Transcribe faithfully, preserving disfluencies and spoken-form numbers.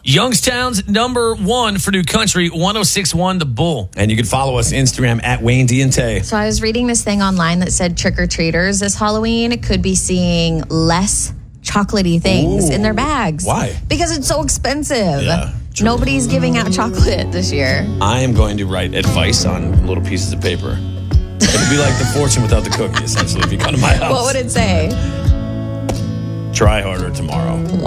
Youngstown's number one for New Country, one oh six point one The Bull. And you can follow us Instagram at Wayne D and Tay. So I was reading this thing online that said trick-or-treaters this Halloween could be seeing less chocolatey things Ooh. in their bags. Why? Because it's so expensive. Yeah, true. Nobody's giving out chocolate this year. I am going to write advice on little pieces of paper. It'll be like the fortune without the cookie, essentially, if you come to my house. What would it say? Try harder tomorrow.